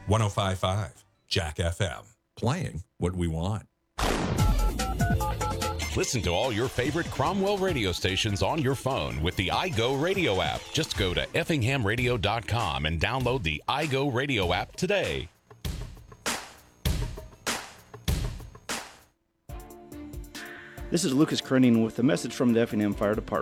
105.5 Jack FM. Playing what we want. Listen to all your favorite Cromwell radio stations on your phone with the iGo Radio app. Just go to effinghamradio.com and download the iGo Radio app today. This is Lucas Crenning with a message from the Effingham Fire Department.